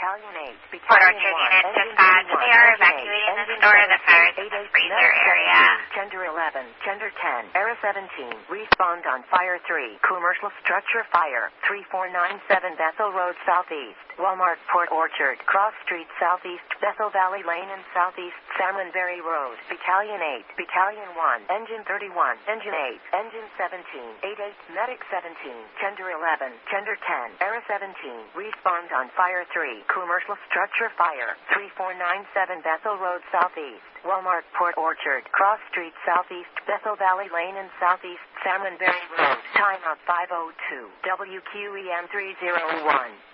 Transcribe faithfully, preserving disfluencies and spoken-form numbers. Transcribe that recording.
Battalion eight, Port Battalion Orchard one, unit Engine dispatch. thirty-one, They are Engine evacuating eight, the Engine store. The seventeen, fire's in eight the eight, freezer Medic area. seventeen, Tender eleven, Tender ten, Era seventeen, Respawned on Fire three, Commercial Structure Fire, three four nine seven Bethel Road Southeast, Walmart Port Orchard, Cross Street Southeast, Bethel Valley Lane and Southeast, Salmonberry Road, Battalion eight, Battalion one, Engine thirty-one, Engine eight, Engine seventeen, eight eight, Medic seventeen, Tender eleven, Tender ten, Era seventeen, Respawned on Fire three, Commercial Structure Fire, three four nine seven Bethel Road Southeast, Walmart Port Orchard, Cross Street Southeast, Bethel Valley Lane and Southeast, Salmonberry Road, timeout five oh two, W Q E M three oh one.